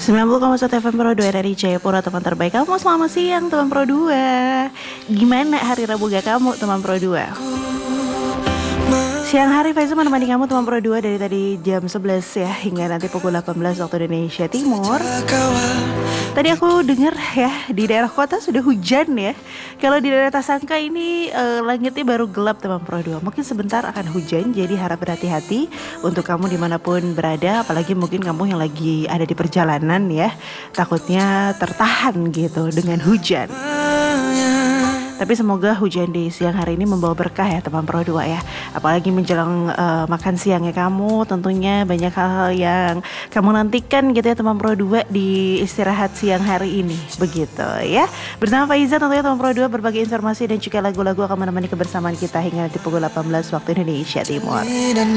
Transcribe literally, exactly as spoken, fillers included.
sembilan puluh koma satu F M Pro dua dari Jayapura, teman terbaik kamu. Selamat siang teman Pro dua. Gimana hari Rabu gak kamu teman Pro dua? Siang hari Faiza menemani kamu teman Pro dua dari tadi jam sebelas ya hingga nanti pukul delapan belas waktu Indonesia Timur. Tadi aku dengar ya di daerah kota sudah hujan ya. Kalau di daerah Tasangka ini eh, langitnya baru gelap teman Pro dua. Mungkin sebentar akan hujan, jadi harap berhati-hati untuk kamu dimanapun berada. Apalagi mungkin kamu yang lagi ada di perjalanan ya, takutnya tertahan gitu dengan hujan. Tapi semoga hujan di siang hari ini membawa berkah ya teman Pro dua ya. Apalagi menjelang uh, makan siangnya kamu, tentunya banyak hal-hal yang kamu nantikan gitu ya teman Pro dua di istirahat siang hari ini. Begitu ya. Bersama Faiza tentunya teman Pro dua, berbagi informasi dan juga lagu-lagu akan menemani kebersamaan kita hingga nanti pukul delapan belas waktu Indonesia Timur.